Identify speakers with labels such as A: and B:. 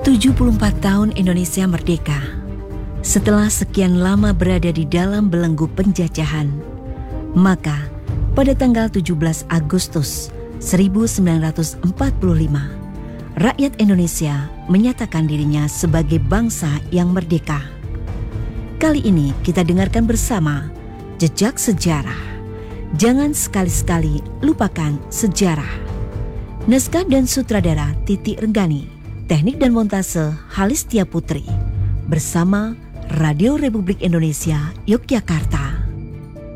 A: 74 tahun Indonesia merdeka. Setelah sekian lama berada di dalam belenggu penjajahan, maka pada tanggal 17 Agustus 1945, rakyat Indonesia menyatakan dirinya sebagai bangsa yang merdeka. Kali ini kita dengarkan bersama Jejak Sejarah. Jangan sekali-sekali lupakan sejarah. Naskah dan sutradara Titi Renggani. Teknik dan montase Halistia Putri. Bersama Radio Republik Indonesia Yogyakarta.